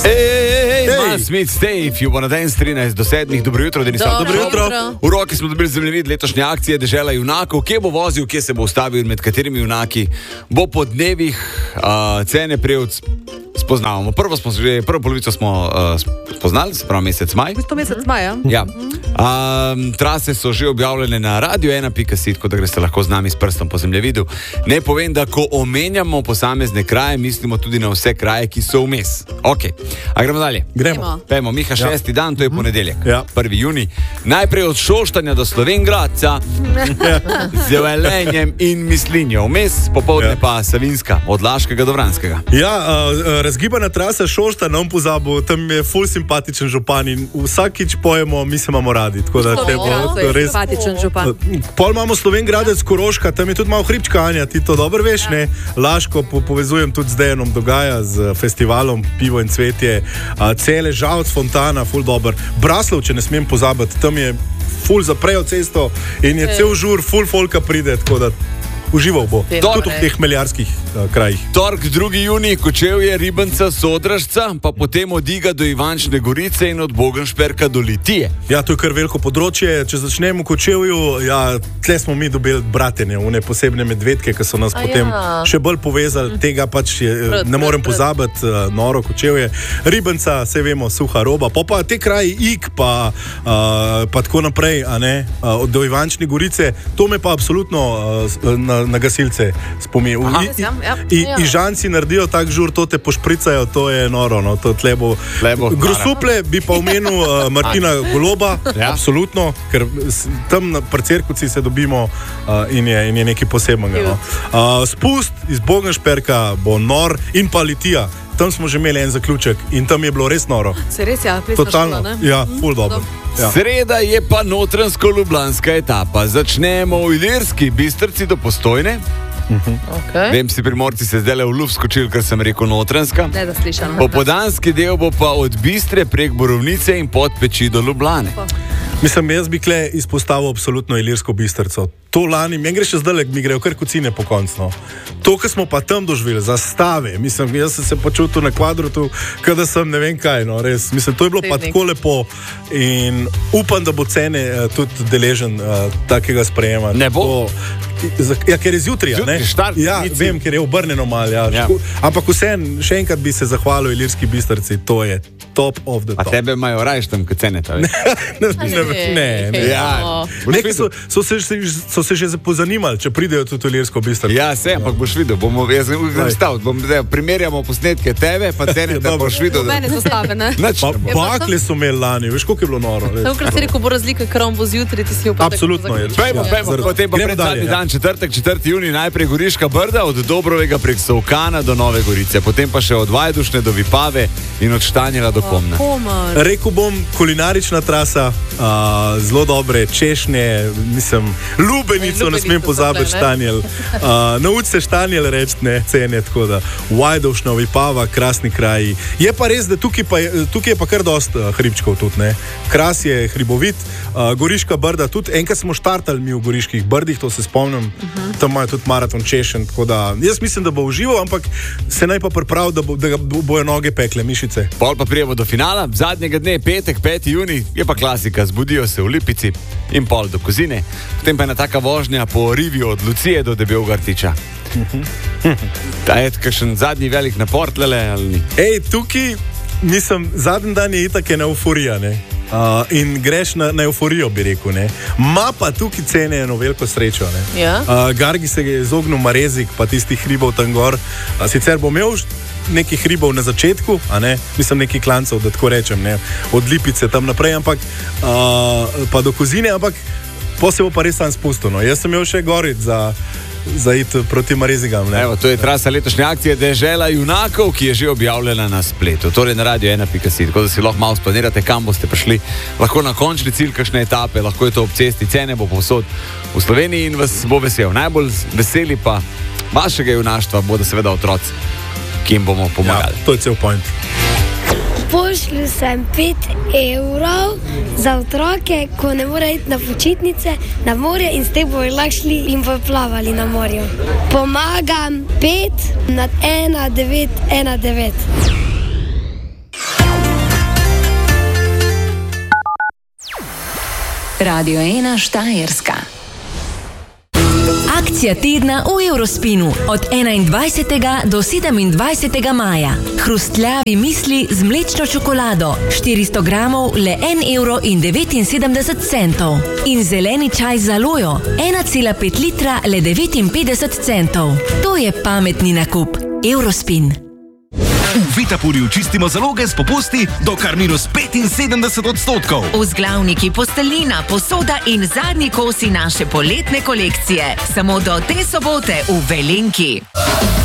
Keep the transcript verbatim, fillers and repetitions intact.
Hey, hey, Smith, stay, if you wanna dance, trinajst do sedmih, dobro jutro, Denis. Dobro jutro. V roki smo dobili zemljevid letošnje akcije Dežela junakov, kje bo vozil, kje se bo ustavil, med katerimi junaki bo po dnevih uh, cene prevc spoznavamo. Prvo smo že, prvo polovico smo uh, spoznali, se pravi mesec maj. To mesec maja. Ja. Um, trase so že objavljene na radio ena pika si, tako da greste lahko z nami s prstom po zemljevidu. Ne povem, da ko omenjamo posamezne kraje, mislimo tudi na vse kraje, ki so vmes. Ok, a gremo dalje. Gremo. Pejmo, Miha, šesti ja. dan, to je ponedeljek, ja. prvi junij. Najprej od Šoštanja do Slovengradca z Velenjem in Mislinjo. Vmes popoldne ja. pa Savinjska, od Laškega do Vranskega. Ja, uh, razgibana trasa Šošta, ne bom pozabil, tam je ful simpatičen župan in vsakič pojemo, mi se imamo radi. Tako da te bo res simpatičen župan. Pol imamo Slovengradec, Koroška, tam je tudi malo hribčka, Anja, ti to dobro veš, ja. ne? Laško po, povezujem tudi z Dejanom Dogaja, z festivalom Pivo in cvetje, uh, Cele, Žalc, Fontana, ful dober. Braslov, če ne smem pozabiti, tam je ful zaprejo cesto in je cel žur, ful folka pride, tako da užival bo. Tudi v teh meljarskih uh, krajih. Tork, drugi junij, Kočevje, Ribenca, Sodražca, pa potem od Iga do Ivančne Gorice in od Bogenšperka do Litije. Ja, to je kar veliko področje. Če začnemo v Kočevju, ja, tle smo mi dobili bratenje, une posebne medvedke, ki so nas A potem ja. še bolj povezali. Tega pač je, prd, ne morem prd, pozabiti, uh, noro Kočevje. Ribenca, se vemo, suha roba, pa pa te kraji Ig, pa, uh, pa tako naprej, a ne, uh, do Ivančne Gorice, to me pa absolutno uh, na na gasilce spominja. Ižanci naredijo tak žur, to te pošpricajo, to je noro, no, to tle bo. Grosuple bi pa omenil uh, Martina Goloba, ja. absolutno, ker tam pri Cerkovci se dobimo uh, in, je, in je nekaj posebnega. No. Uh, spust iz Bogenšperka bo nor in pa Litija. Tam smo že imeli en zaključek in tam je bilo res noro. Se res, ja, totalno, šla, ja, ful dobro. Ja. Sreda je pa notransko-ljubljanska etapa. Začnemo v Ilirski Bistrci do Postojne. Uh-huh. Okay. Vem, si primorci se zdaj le v luft skočili, ker sem rekel notranska. Ne, da slišam. Popodanski del bo pa od Bistre prek Borovnice in Podpeči do Ljubljane. Mislim, jaz bi kle izpostavil absolutno Ilirsko Bistrco. To lani, meni gre še zdaj, mi grejo kar kocine po koncu. To, kar smo pa tam doživeli, zastave, mislim, jaz sem se počutil na kvadru tu, kada sem ne vem kaj, no, res. Mislim, to je bilo pa tako lepo in upam, da bo cene uh, tudi deležen uh, takega sprejema. Ne bo. To, ja, ker je zjutraj, ne? Štart, ja, vem, ker je obrneno malo, ja. ja. Ampak vsem, še enkrat bi se zahvalil Ilirski Bistrci, to je top of the top. A tebe imajo rajš tam, kot cene ta, veš? ne, ne, ne, ne. Ja. Nekaj so, so, se, so se že pozanimali, če pridejo tudi v Ilirsko Bistrco. Ja, se, ampak boš videl, bomo, jaz grem staviti, bom, zdaj, primerjamo posnetke tebe, pa cene, da boš videl. Da... Mene so stave, ne? Pa bakle so imeli lani, veš, koliko je bilo noro. Tako, ker si rekel, bo razlika, ker on bo zjutraj, ti si jo pa absolutno je. Pejmo, pejmo, potem pa pred zadnji dan, četrtek, četrti junij, najprej Goriška Brda, od Dobrovega prek Solkana do Nove Gorice, potem pa še od Vajdušne do Vipave in od Štanjela do Komna. Rekl bom, kulinarična trasa, uh, zelo dobre češnje, mislim, lubenico, ne smem pozabiti Štanjel. Uh, nauč se Štanjel reči, ne, cene, tako da Vajdušna, Vipava, krasni kraji. Je pa res, da tukaj pa je, tukaj je pa kar dost uh, hribčkov tudi, ne. Kras je hribovit, uh, Goriška Brda tudi, enkrat smo štartali mi v Goriških Brdih, to se spomnim, uh-huh. tam imajo tudi maraton češen, tako da jaz mislim, da bo užival, ampak se naj pa priprav, da, bo, da bo, bojo noge pekle, mišice. Pol pa prijemo do finala, zadnjega dne, petek, peti junij, je pa klasika, zbudijo se v Lipici in pol do Kozine, potem pa je ena taka vožnja po Rivi od Lucije do Debelega Rtiča. Ta je kakšen zadnji velik napor tlele, ali ni? Ej, tukaj, mislim, zadnji dan je itak ena euforija, ne? Uh, in greš na, na euforijo, bi rekel, ne. Ma pa tukaj cene eno veliko srečo, ne. Ja. Uh, Gargi se je izognil Marezik, pa tistih hribov tam gor. Uh, sicer bo imel nekih hribov na začetku, a ne, mislim nekih klancev, da tako rečem, ne, od Lipice tam naprej, ampak uh, pa do Kozine, ampak po se bo pa res tam spustil, no. Jaz sem imel še gorit za za iti proti Marezigam. Evo, to je trasa letošnje akcije Dežela junakov, ki je že objavljena na spletu. Torej na radio ena pika si, tako da si lahko malo splanirate, kam boste prišli. Lahko na končni cilj kakšne etape, lahko je to ob cesti, cene bo povsod v Sloveniji in vas bo vesel. Najbolj veseli pa vašega junaštva bodo seveda otroci, ki jim bomo pomagali. Ja, to je cel point. Pošlju sem pet evrov za otroke, ko ne morejo iti na počitnice, na morje in s tem bojo lahko šli in bojo plavali na morju. Pomagam pet na ena devet ena devet. Radio ena Štajerska. Akcija tedna v Eurospinu od enaindvajsetega do sedemindvajsetega maja. Hrustljavi misli z mlečno čokolado, štiristo gramov le en evro in devetinsedemdeset centov. In zeleni čaj z alojo, ena cela pet litra le devetinpetdeset centov. To je pametni nakup. Eurospin. V Vitapurju čistimo zaloge s popusti do kar minus petinsedemdeset odstotkov. Vzglavniki, posteljnina, posoda in zadnji kosi naše poletne kolekcije. Samo do te sobote v Velenki.